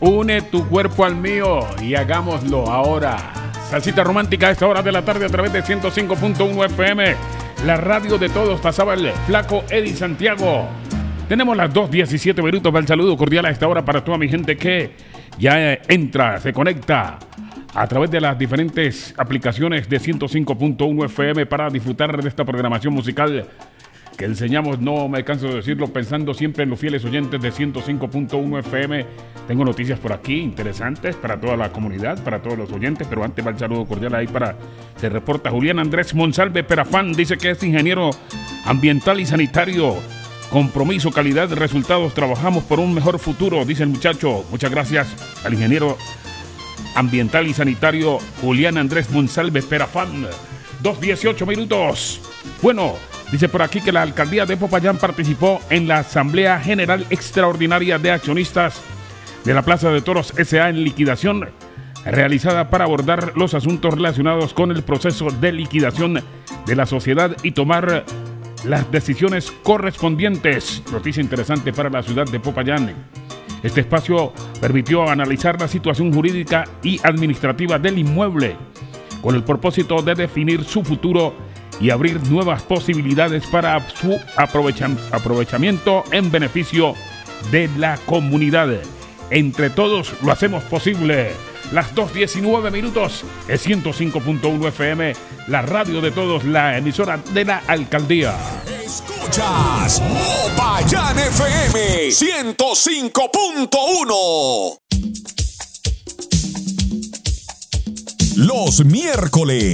Une tu cuerpo al mío y hagámoslo ahora. Salsita romántica a esta hora de la tarde a través de 105.1 FM. La radio de todos. Pasaba el flaco Eddie Santiago. Tenemos las 2:17 minutos. El saludo cordial a esta hora para toda mi gente que ya entra, se conecta a través de las diferentes aplicaciones de 105.1 FM para disfrutar de esta programación musical que enseñamos, no me canso de decirlo, pensando siempre en los fieles oyentes de 105.1 FM. Tengo noticias por aquí interesantes para toda la comunidad, para todos los oyentes, pero antes va el saludo cordial ahí para... Se reporta Julián Andrés Monsalve Perafán, dice que es ingeniero ambiental y sanitario. Compromiso, calidad, resultados, trabajamos por un mejor futuro, dice el muchacho. Muchas gracias al ingeniero ambiental y sanitario Julián Andrés Monsalve Perafán. 2:18 minutos. Bueno, dice por aquí que la alcaldía de Popayán participó en la Asamblea General Extraordinaria de Accionistas de la Plaza de Toros S.A. en liquidación, realizada para abordar los asuntos relacionados con el proceso de liquidación de la sociedad y tomar las decisiones correspondientes. Noticia interesante para la ciudad de Popayán. Este espacio permitió analizar la situación jurídica y administrativa del inmueble con el propósito de definir su futuro y abrir nuevas posibilidades para su aprovechamiento en beneficio de la comunidad. Entre todos lo hacemos posible. Las 2:19 minutos, es 105.1 FM, la radio de todos, la emisora de la alcaldía. Escuchas Popayán FM 105.1. Los miércoles